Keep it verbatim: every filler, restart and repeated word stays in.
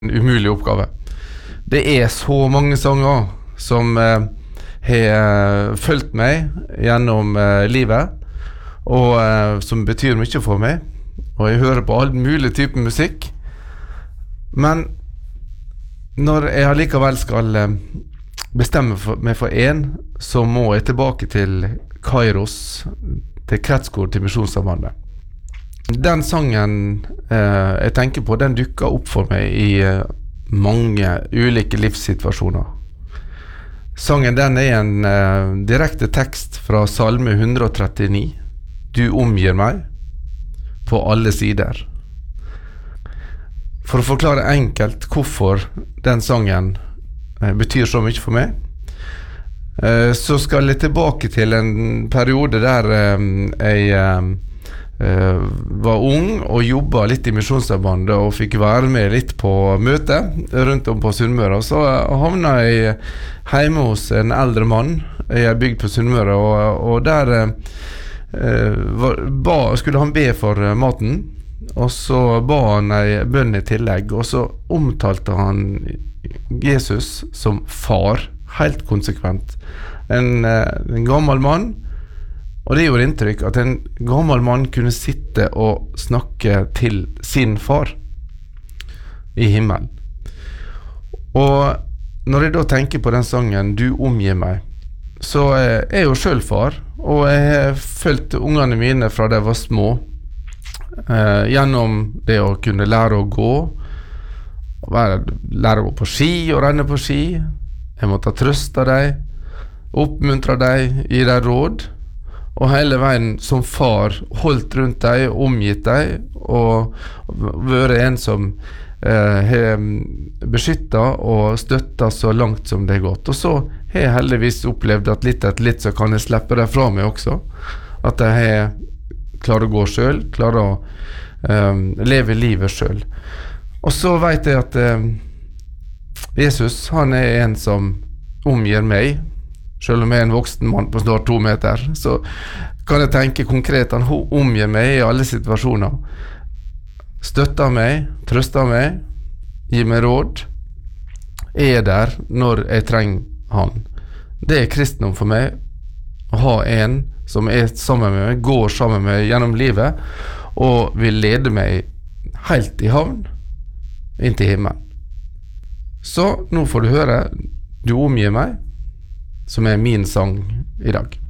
En umulig oppgave. Det er så mange sanger som eh, har følt meg gjennom eh, livet, og eh, som betyr mye for meg. Og jeg hører på all mulig type musikk. Men når jeg allikevel skal eh, bestemme for, meg for en, så må jeg tilbake til Kairos, til Kretskor, til Misjonssambandet. Den sangen eh, jeg tenker på, den dukker opp for meg i eh, mange ulike livssituasjoner. Sangen den er en eh, direkte tekst fra Salme one thirty-nine. Du omgir meg på alle sider. For å forklare enkelt hvorfor den sangen eh, betyr så mye for meg, eh, så skal jeg tilbake til en periode der eh, jeg eh, Uh, var ung og jobbet litt i Misjonssambandet og fikk være med litt på møte rundt om på Sunnmøre. Og så havnet jeg hjemme hos en eldre mann. Jeg er bygd på Sunnmøre, og, og der uh, var, ba, skulle han be for maten, og så ba han en bønn i tillegg, og så omtalte han Jesus som far, helt konsekvent. En, uh, en gammel mann. Og det gjorde inntrykk at en gammel mann kunne sitte og snakke til sin far i himmelen. Og når jeg da tenker på den sangen «Du omgir meg», så er jeg jo selv far, og jeg har følt ungene mine fra de var små, eh, gjennom det å kunne lære å gå, lære å gå på ski og renne på ski. Jeg måtte trøste dem, oppmuntre dem, gi dem råd, og hele veien som far holdt rundt deg, omgitt deg, og vært en som eh, har beskyttet og støttet så langt som det er gått. Og så har jeg heldigvis opplevd at litt etter litt så kan jeg slippe det fra meg også. At jeg har klarer å gå selv, klarer å eh, leve livet selv. Og så vet jeg at eh, Jesus, han er en som omgir meg. Selv om jeg er en voksen mann på snart to meter, så kan jeg tenke konkret han omgir meg i alle situasjoner. Støtter meg, trøster meg, gir meg råd, er der når jeg trenger han. Det er kristendom for meg, å ha en som er sammen med meg, går sammen med meg gjennom livet, og vil lede meg helt i havn, inn til himmelen. Så nå får du høre, du omgir meg, som er min sang i dag.